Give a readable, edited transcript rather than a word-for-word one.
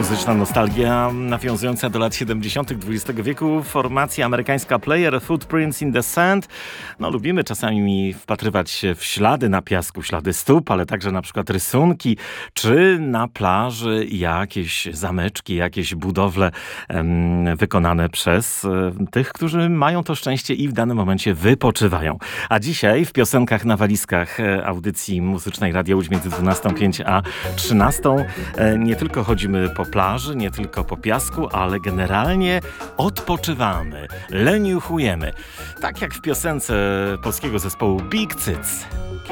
muzyczna nostalgia nawiązująca do lat 70. XX wieku. Formacja amerykańska Player, Footprints in the Sand. No, lubimy czasami wpatrywać się w ślady na piasku, ślady stóp, ale także na przykład rysunki, czy na plaży jakieś zameczki, jakieś budowle wykonane przez tych, którzy mają to szczęście i w danym momencie wypoczywają. A dzisiaj w piosenkach na walizkach audycji muzycznej Radia Łódź między 12:05 a 13:00 nie tylko chodzimy po plaży, nie tylko po piasku, ale generalnie odpoczywamy, leniuchujemy. Tak jak w piosence polskiego zespołu Big Cyc.